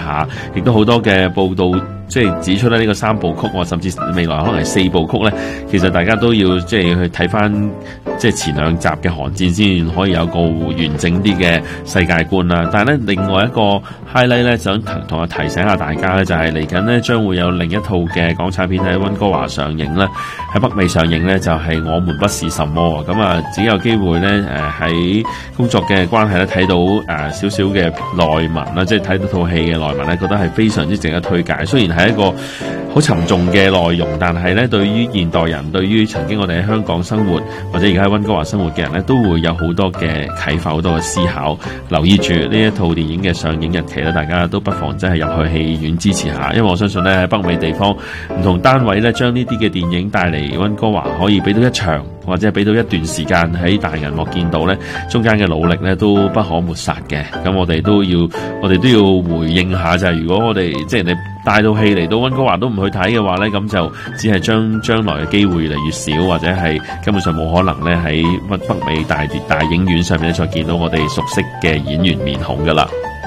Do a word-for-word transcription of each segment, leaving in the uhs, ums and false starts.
下，亦都好多嘅報道即係指出咧呢個三部曲，甚至未來可能係四部曲咧，其實大家都要即係去睇翻即係前兩集嘅寒戰先可以有個完整啲嘅世界觀啦。但係咧另外一個 highlight 咧，想同我提醒下大家咧，就係嚟緊咧將會有另一套嘅港產片喺溫哥華上映啦，喺北美上映咧就係、是、我們不是什麼。咁啊，只有機會咧誒喺工作嘅關係咧睇到誒少少嘅內文啦，即係睇到套戲嘅內文咧，覺得係非常之值得推介。雖然係一個好沉重嘅內容，但係咧對於現代人，對於曾經我哋喺香港生活或者而家喺溫哥華生活嘅人咧，都會有好多嘅啟發，好多嘅思考。留意住呢一套電影嘅上映日期咧，大家都不妨真係入去戲院支持下，因為我相信咧喺北美地方唔同單位咧將呢啲嘅電影帶嚟溫哥華，可以俾到一場或者係俾到一段時間喺大銀幕見到咧，中間嘅努力咧都不可抹殺嘅。咁我哋都要我哋都要回應下，就係如果我哋即係你帶到戲嚟到溫哥華都唔去睇嘅話咧，咁就只係將將來嘅機會越嚟越少，或者係根本上冇可能咧喺北美大大影院上面再見到我哋熟悉嘅演員面孔噶啦。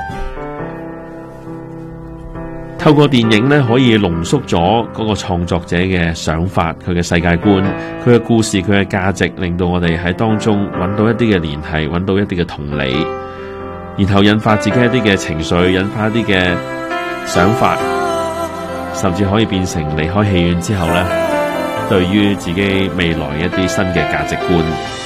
透過電影咧，可以濃縮咗嗰個創作者嘅想法，佢嘅世界觀，佢嘅故事，佢嘅價值，令到我哋喺當中揾到一啲嘅聯繫，揾到一啲嘅同理，然後引發自己一啲嘅情緒，引發一啲嘅想法，甚至可以變成離開戲院之後咧，對於自己未來一啲新嘅價值觀。